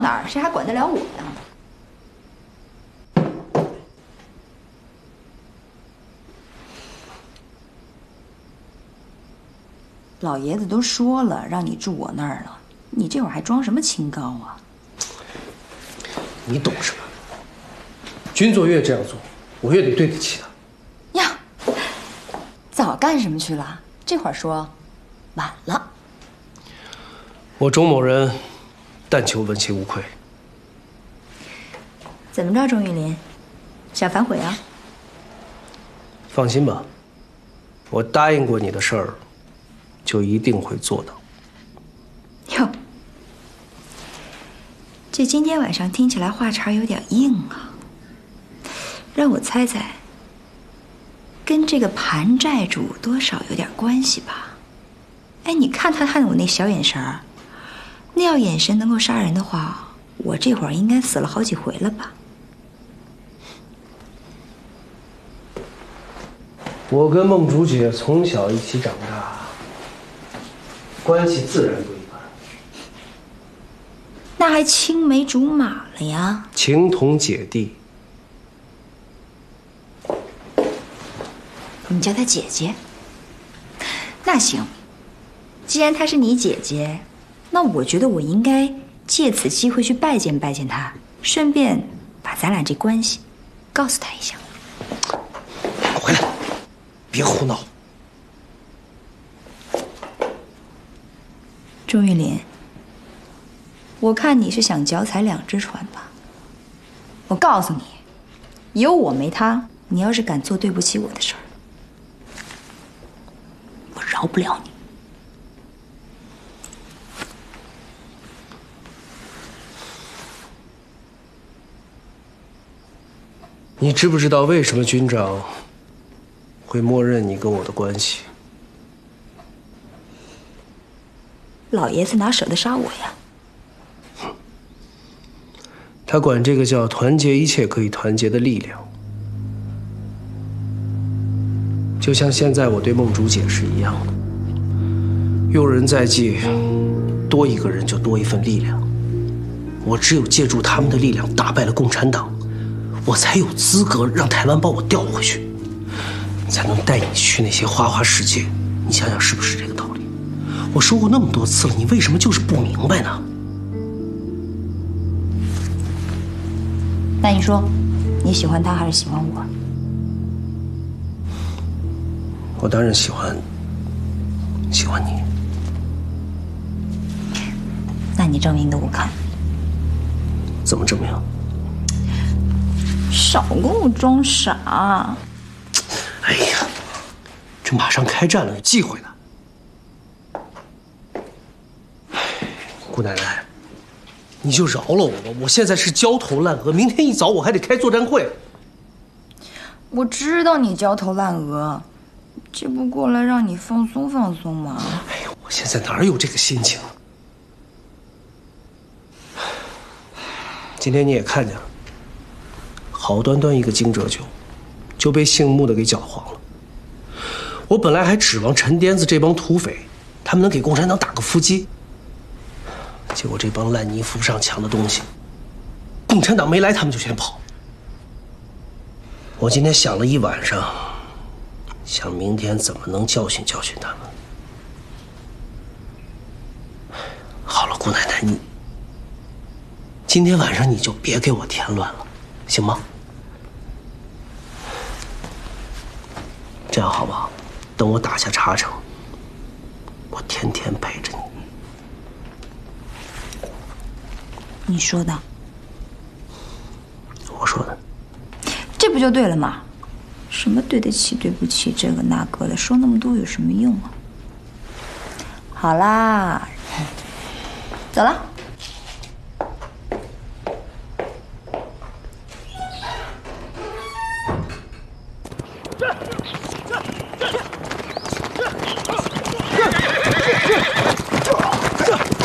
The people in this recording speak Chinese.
哪儿，谁还管得了我呀？老爷子都说了，让你住我那儿了，你这会儿还装什么清高啊？ 你懂什么？君座越这样做，我越得对得起他。 呀，早干什么去了？这会儿说，晚了。 我钟某人，但求问心无愧。 怎么着，钟玉林，想反悔啊？ 放心吧，我答应过你的事儿，就一定会做到。 哟，这今天晚上听起来话茬有点硬啊。让我猜猜，跟这个盘债主多少有点关系吧？哎，你看他我那小眼神儿，那要眼神能够杀人的话，我这会儿应该死了好几回了吧？ 我跟梦竹姐从小一起长大，关系自然不一般。 那还青梅竹马了呀？ 情同姐弟。 你叫她姐姐？那行，既然她是你姐姐，那我觉得我应该借此机会去拜见拜见她，顺便把咱俩这关系告诉她一下。 回来，别胡闹。 钟玉林，我看你是想脚踩两只船吧？我告诉你，有我没他，你要是敢做对不起我的事儿，我饶不了你。 你知不知道为什么军长会默认你跟我的关系？ 老爷子哪舍得杀我呀？ 他管这个叫团结一切可以团结的力量，就像现在我对梦竹姐是一样的。用人在即，多一个人就多一份力量。我只有借助他们的力量打败了共产党，我才有资格让台湾把我调回去，才能带你去那些花花世界。你想想是不是这个道理？我说过那么多次了，你为什么就是不明白呢？ 那你说，你喜欢他还是喜欢我？ 我当然喜欢你。 那你证明给我看。 怎么证明？ 少跟我装傻！ 哎呀，这马上开战了，有忌讳的。姑奶奶，你就饶了我吧！我现在是焦头烂额，明天一早我还得开作战会。 我知道你焦头烂额，这不过来让你放松放松吗？ 哎呀，我现在哪有这个心情？今天你也看见了，好端端一个惊蛰酒，就被姓穆的给搅黄了。我本来还指望陈颠子这帮土匪，他们能给共产党打个伏击。结果这帮烂泥扶不上墙的东西，共产党没来，他们就先跑。我今天想了一晚上，想明天怎么能教训教训他们。好了，姑奶奶，你今天晚上你就别给我添乱了，行吗？这样好不好？等我打下茶城，我天天陪着你。 你说的， 我说的， 这不就对了吗？什么对得起、对不起，这个那个的，说那么多有什么用啊？好啦，走了。